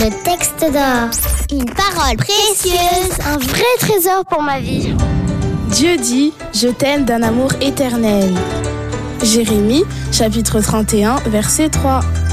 Le texte d'or. Une parole précieuse, un vrai trésor pour ma vie. Dieu dit « Je t'aime d'un amour éternel ». Jérémie, chapitre 31, verset 3.